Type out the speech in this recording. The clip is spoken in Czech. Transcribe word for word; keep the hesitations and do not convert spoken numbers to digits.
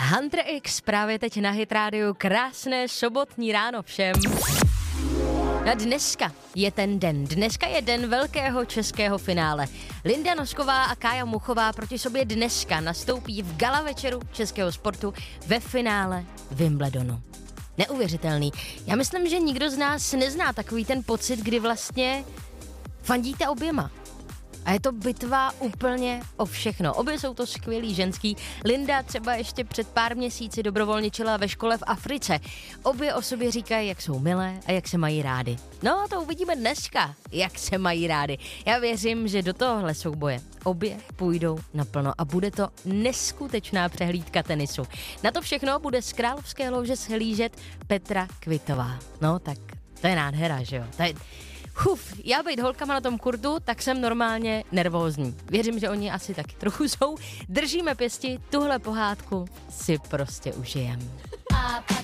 Hunter X právě teď na Hit Radio. Krásné sobotní ráno všem. A dneska je ten den. Dneska je den velkého českého finále. Linda Nosková a Kája Muchová proti sobě dneska nastoupí v gala večeru českého sportu ve finále Wimbledonu. Neuvěřitelný. Já myslím, že nikdo z nás nezná takový ten pocit, kdy vlastně fandíte oběma. A je to bitva úplně o všechno. Obě jsou to skvělý ženský. Linda třeba ještě před pár měsíci dobrovolničila ve škole v Africe. Obě o sobě říkají, jak jsou milé a jak se mají rády. No a to uvidíme dneska, jak se mají rády. Já věřím, že do tohohle souboje obě půjdou naplno a bude to neskutečná přehlídka tenisu. Na to všechno bude z královské louže shlížet Petra Kvitová. No tak to je nádhera, že jo? To je... Huf, já být holkama na tom kurtu, tak jsem normálně nervózní. Věřím, že oni asi taky trochu jsou. Držíme pěsti, tuhle pohádku si prostě užijem.